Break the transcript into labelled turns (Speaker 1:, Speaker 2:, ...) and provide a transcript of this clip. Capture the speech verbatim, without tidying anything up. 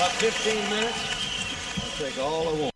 Speaker 1: About fifteen minutes. I'll take all I want.